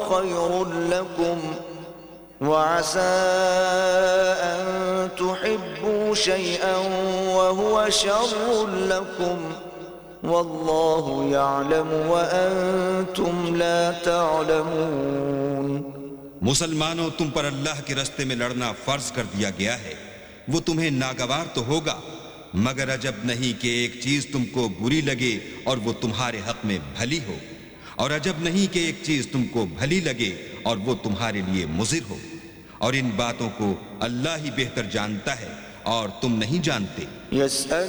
खैरुल लकुम व असा अन तुहिब्बू शैअन व हुवा शर्रुल लकुम वल्लाहु यअलमु व अंतुम ला तअलमून। मुसलमानों, तुम पर अल्लाह के रास्ते में लड़ना फर्ज कर दिया गया है। वो तुम्हें नागवार तो होगा, मगर अजब नहीं कि एक चीज तुमको बुरी लगे और वो तुम्हारे हक में भली हो, और अजब नहीं कि एक चीज तुमको भली लगे और वो तुम्हारे लिए मुज़िर हो। और इन बातों को अल्लाह ही बेहतर जानता है और तुम नहीं जानते।